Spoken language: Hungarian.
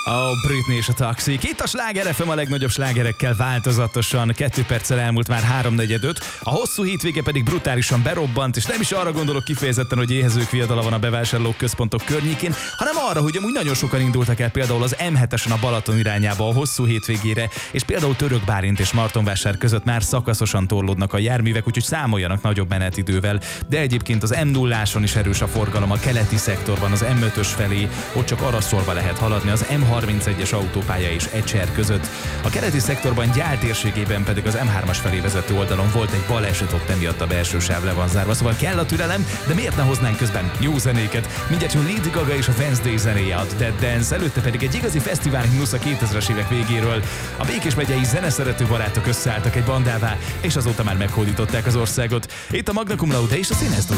Britney és a Toxic. Itt a Sláger FM a legnagyobb slágerekkel változatosan. 2 perccel elmúlt már 3:45. A hosszú hétvége pedig brutálisan berobbant, és nem is arra gondolok kifejezetten, hogy éhezők viadala van a bevásárlóközpontok környékén, hanem arra, hogy amúgy nagyon sokan indultak el például az M7-esen a Balaton irányába a hosszú hétvégére, és például Török Bálint és Martonvásár között már szakaszosan torlódnak a járművek, úgyhogy számoljanak nagyobb menetidővel. De egyébként az M0-áson is erős a forgalom, a keleti szektorban az M5-ös felé, ott csak araszolva lehet haladni, az M31-es autópálya és Ecser között. A keleti szektorban Gyál térségében pedig az M3-as felé vezető oldalon volt egy baleset, ott emiatt a belső sáv le van zárva, szóval kell a türelem, de miért ne hoznánk közben jó zenéket? Mindjárt jön Lady Gaga és a Wednesday zenéje, a Dead Dance, előtte pedig egy igazi fesztivál himnusz a 2000-es évek végéről. A Békés megyei zeneszerető barátok összeálltak egy bandává, és azóta már meghódították az országot. Itt a Magna Cum Laude és a Színésznő